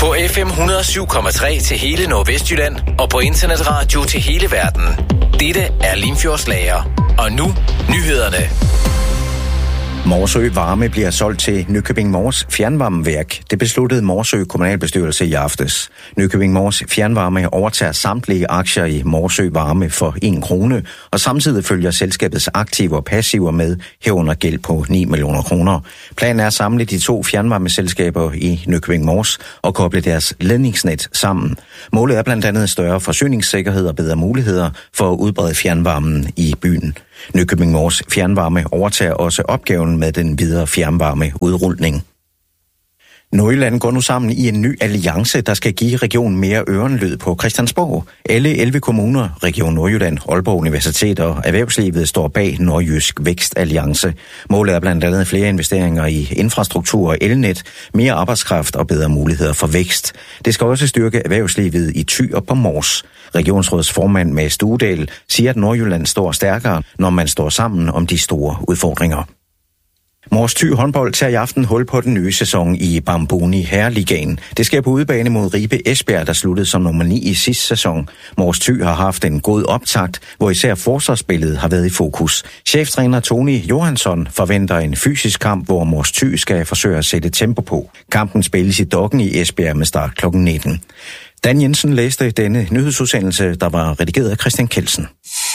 På FM 107,3 til hele Nordvestjylland og på internetradio til hele verden. Dette er Limfjords Lager. Og nu nyhederne. Morsø Varme bliver solgt til Nykøbing Mors fjernvarmeværk. Det besluttede Morsø kommunalbestyrelse i aftes. Nykøbing Mors fjernvarme overtager samtlige aktier i Morsø Varme for 1 krone, og samtidig følger selskabets aktiver og passiver med herunder gæld på 9 millioner kroner. Planen er at samle de 2 fjernvarmeselskaber i Nykøbing Mors og koble deres ledningsnet sammen. Målet er blandt andet større forsyningssikkerhed og bedre muligheder for at udbrede fjernvarmen i byen. Nykøbing Mors fjernvarme overtager også opgaven med den videre fjernvarmeudrulning. Nordjylland går nu sammen i en ny alliance, der skal give regionen mere ørenlyd på Christiansborg. Alle 11 kommuner, Region Nordjylland, Aalborg Universitet og erhvervslivet står bag Nordjysk Vækstalliance. Målet er blandt andet flere investeringer i infrastruktur og elnet, mere arbejdskraft og bedre muligheder for vækst. Det skal også styrke erhvervslivet i Thy og på Mors. Regionsrådsformand Mads Duedal siger, at Nordjylland står stærkere, når man står sammen om de store udfordringer. Mors Thy håndbold tager i aften hul på den nye sæson i Bambuni Herreligaen. Det sker på udebane mod Ribe Esbjerg, der sluttede som nummer 9 i sidste sæson. Mors Thy har haft en god optakt, hvor især forsvarsspillet har været i fokus. Cheftræner Tony Johansson forventer en fysisk kamp, hvor Mors Thy skal forsøge at sætte tempo på. Kampen spilles i Dokken i Esbjerg med start kl. 19. Dan Jensen læste denne nyhedsudsendelse, der var redigeret af Christian Kelsen.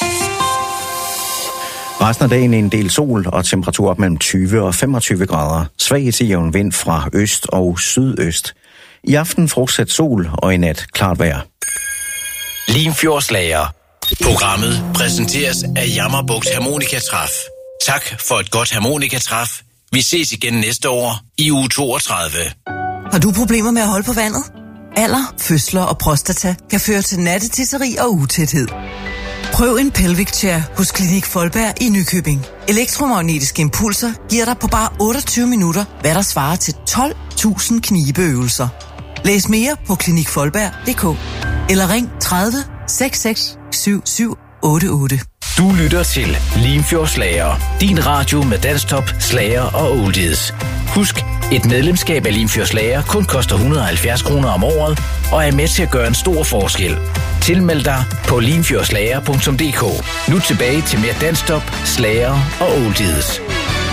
Resten af dagen en del sol og temperatur op mellem 20 og 25 grader. Svag til jævn vind fra øst og sydøst. I aften fortsat sol og i nat klart vejr. Limfjords Lager. Programmet præsenteres af Jammerbugt Harmonikatræf. Tak for et godt harmonikatræf. Vi ses igen næste år i uge 32. Har du problemer med at holde på vandet? Alder, fødsler og prostata kan føre til nattetisseri og utæthed. Prøv en Pelvic Chair hos Klinik Folberg i Nykøbing. Elektromagnetiske impulser giver dig på bare 28 minutter, hvad der svarer til 12.000 knibeøvelser. Læs mere på klinikfolberg.dk eller ring 30 66 77 88. Du lytter til Limfjords Lager. Din radio med danstop, slager og oldies. Husk, et medlemskab af Limfjords Lager kun koster 170 kroner om året og er med til at gøre en stor forskel. Tilmeld dig på limfjordslager.dk. Nu tilbage til mere danstop, slager og oldies.